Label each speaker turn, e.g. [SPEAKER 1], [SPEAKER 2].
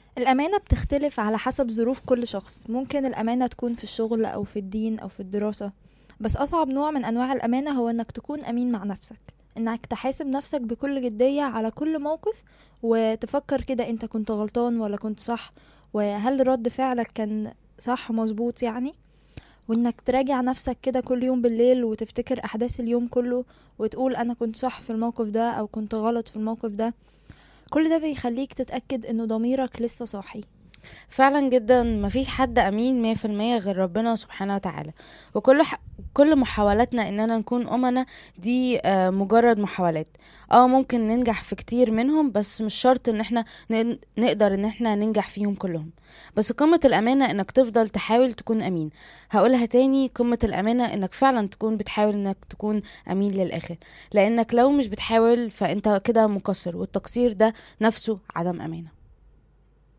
[SPEAKER 1] الأمانة بتختلف على حسب ظروف كل شخص. ممكن الأمانة تكون في الشغل أو في الدين أو في الدراسة، بس أصعب نوع من أنواع الأمانة هو أنك تكون أمين مع نفسك، أنك تحاسب نفسك بكل جدية على كل موقف، وتفكر كده أنت كنت غلطان ولا كنت صح، وهل رد فعلك كان صح مظبوط يعني. وانك تراجع نفسك كده كل يوم بالليل وتفتكر احداث اليوم كله وتقول انا كنت صح في الموقف ده او كنت غلط في الموقف ده. كل ده بيخليك تتأكد انه ضميرك لسه صاحي.
[SPEAKER 2] فعلا جدا، مفيش حد امين 100% غير ربنا سبحانه وتعالى. كل محاولاتنا اننا نكون امنا دي مجرد محاولات. ممكن ننجح في كتير منهم، بس مش شرط ان احنا نقدر ان احنا ننجح فيهم كلهم. بس قمة الامانة انك تفضل تحاول تكون امين. هقولها تاني، قمة الامانة انك فعلا تكون بتحاول انك تكون امين للاخر، لانك لو مش بتحاول فانت كده مقصر، والتقصير ده نفسه عدم امانة.